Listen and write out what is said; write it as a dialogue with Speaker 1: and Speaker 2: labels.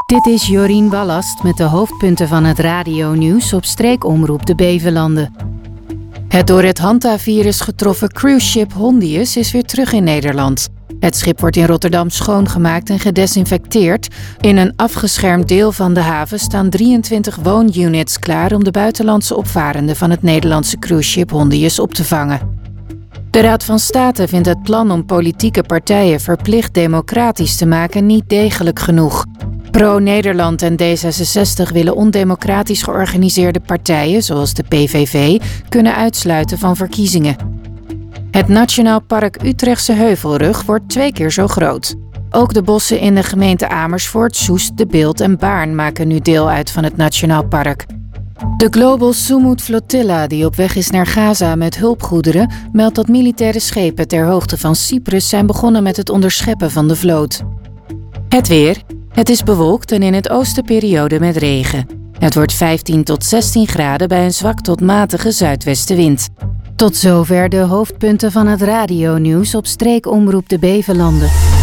Speaker 1: Dit is Jorien Ballast met de hoofdpunten van het radionieuws op streekomroep de Bevelanden. Het door het hantavirus getroffen cruiseschip Hondius is weer terug in Nederland. Het schip wordt in Rotterdam schoongemaakt en gedesinfecteerd. In een afgeschermd deel van de haven staan 23 woonunits klaar om de buitenlandse opvarenden van het Nederlandse cruiseschip Hondius op te vangen. De Raad van State vindt het plan om politieke partijen verplicht democratisch te maken niet degelijk genoeg. Pro-Nederland en D66 willen ondemocratisch georganiseerde partijen, zoals de PVV, kunnen uitsluiten van verkiezingen. Het Nationaal Park Utrechtse Heuvelrug wordt 2 keer zo groot. Ook de bossen in de gemeente Amersfoort, Soest, De Bilt en Baarn maken nu deel uit van het Nationaal Park. De Global Sumut Flotilla, die op weg is naar Gaza met hulpgoederen, meldt dat militaire schepen ter hoogte van Cyprus zijn begonnen met het onderscheppen van de vloot. Het weer. Het is bewolkt en in het oosten periode met regen. Het wordt 15 tot 16 graden bij een zwak tot matige zuidwestenwind. Tot zover de hoofdpunten van het radionieuws op streekomroep de Bevelanden.